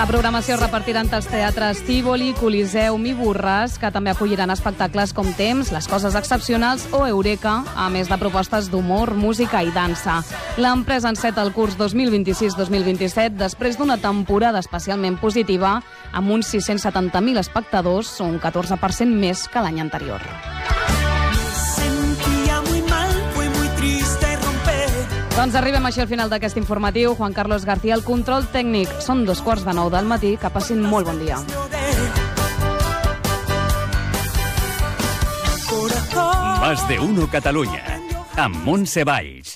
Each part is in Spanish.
La programació repartida entre els teatres Tívoli, Coliseum i Borràs, que també acolliran espectacles com Temps, Les coses excepcionals o Eureka, a més de propostes d'humor, música i dansa. L'empresa enceta el curs 2026-2027 després d'una temporada especialment positiva, amb uns 670.000 espectadors, un 14% més que l'any anterior. Doncs arribem així al final d'aquest informatiu. Juan Carlos García, el control tècnic. Són 9:45 del matí. Que passin molt bon dia. Más de uno Catalunya, amb Montse Valls.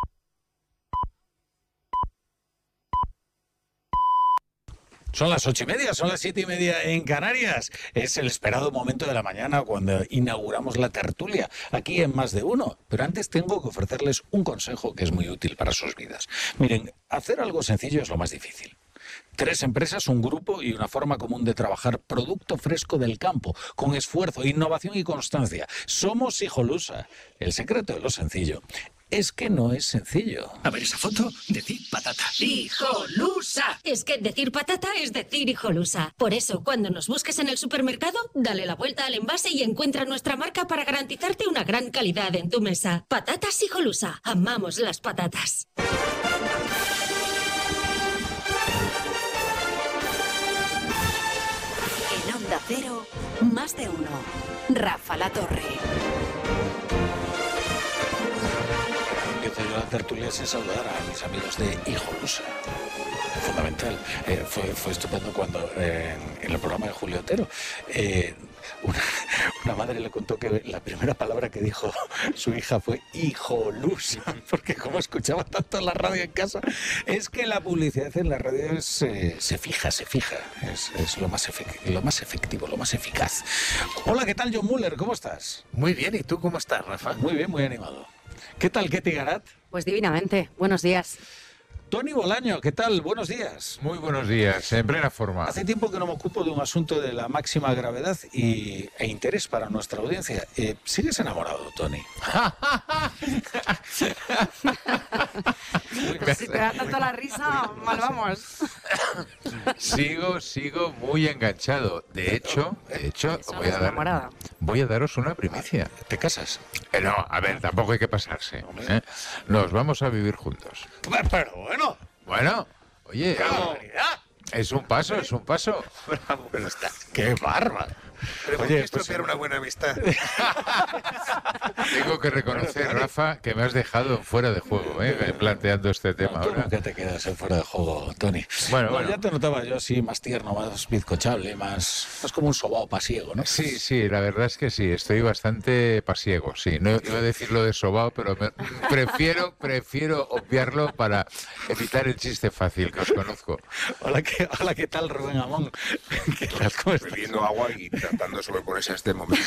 Son las 8:30, son las 7:30 en Canarias. Es el esperado momento de la mañana cuando inauguramos la tertulia aquí en Más de Uno. Pero antes tengo que ofrecerles un consejo que es muy útil para sus vidas. Miren, hacer algo sencillo es lo más difícil. 3 empresas, un grupo y una forma común de trabajar producto fresco del campo, con esfuerzo, innovación y constancia. Somos Hijolusa. El secreto de lo sencillo es que no es sencillo. A ver esa foto, decir patata. ¡Hijolusa! Es que decir patata es decir Hijolusa. Por eso, cuando nos busques en el supermercado, dale la vuelta al envase y encuentra nuestra marca para garantizarte una gran calidad en tu mesa. Patatas Hijolusa. Amamos las patatas. En Onda Cero, Más de Uno. Rafa La Torre. Empiezo yo la tertulia sin saludar a mis amigos de Hijolusa. Fundamental. Fue estupendo cuando en el programa de Julio Otero una madre le contó que la primera palabra que dijo su hija fue Hijolusa, porque como escuchaba tanto la radio en casa, es que la publicidad en la radio se fija, es lo más efectivo, lo más eficaz. Hola, ¿qué tal, John Muller? ¿Cómo estás? Muy bien, ¿y tú cómo estás, Rafa? Muy bien, muy animado. ¿Qué tal, Ketty Garat? Pues divinamente. Buenos días. Tony Bolaño, ¿qué tal? Buenos días. Muy buenos días, en plena forma. Hace tiempo que no me ocupo de un asunto de la máxima gravedad e interés para nuestra audiencia. ¿Sigues enamorado, Tony? Pues si te da tanto la risa, mal vamos. Sigo muy enganchado. De hecho, voy a daros una primicia. ¿Te casas? No, a ver, tampoco hay que pasarse. Nos vamos a vivir juntos. Pero bueno. Bueno, oye, es un paso. Bravo, pero está. ¡Qué bárbaro! Pero ¿por qué estropear una buena amistad? Tengo que reconocer, Rafa, que me has dejado fuera de juego, planteando este tema ahora. ¿Cómo que te quedas en fuera de juego, Tony? Bueno. Ya te notaba yo así más tierno, más bizcochable, más como un sobao pasiego, ¿no? Sí, la verdad es que sí, estoy bastante pasiego, sí. No iba a decir lo de sobao, pero prefiero obviarlo para evitar el chiste fácil que os conozco. Hola, ¿qué tal, Rubén Amón? ¿Qué tal? ¿Cómo estás? Bebiendo agua y tratando de sobreponerse a este momento